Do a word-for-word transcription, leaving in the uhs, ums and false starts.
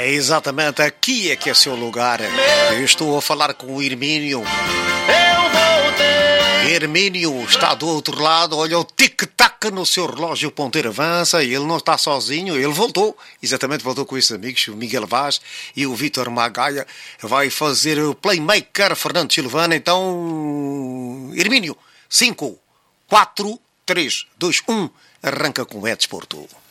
É exatamente, aqui é que é seu lugar. Eu estou a falar com o Hermínio. Hermínio está do outro lado, olha o tic-tac no seu relógio, o ponteiro avança e ele não está sozinho, ele voltou, exatamente voltou com esses amigos, o Miguel Vaz e o Vítor Magaia, vai fazer o playmaker Fernando Silvana. Então, Hermínio, cinco, quatro, três, dois, um, arranca com o É Desporto.